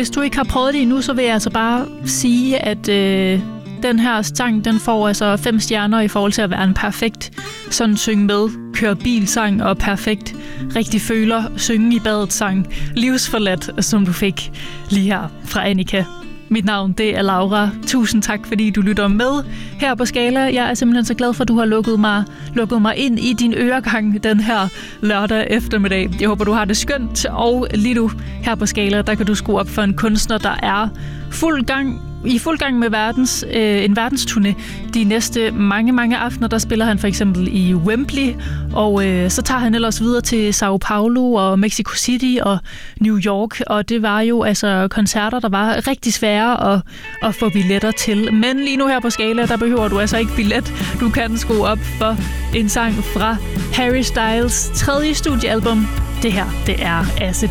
hvis du ikke har prøvet det endnu, så vil jeg altså bare sige, at den her sang, den får altså 5 stjerner i forhold til at være en perfekt sådan synge med, køre bilsang og perfekt rigtig føler, synge i badet sang, livsforladt, som du fik lige her fra Annika. Mit navn, det er Laura. Tusind tak, fordi du lytter med her på Skala. Jeg er simpelthen så glad for, at du har lukket mig ind i din øregang den her lørdag eftermiddag. Jeg håber, du har det skønt, og lige nu her på Skala, der kan du skrue op for en kunstner, der er i fuld gang med en verdensturné. De næste mange aftener, der spiller han for eksempel i Wembley, og så tager han ellers videre til Sao Paulo og Mexico City og New York, og det var jo altså koncerter, der var rigtig svære at få billetter til. Men lige nu her på Skala, der behøver du altså ikke billet. Du kan skrue op for en sang fra Harry Styles' 3. studiealbum. Det her, det er Acid.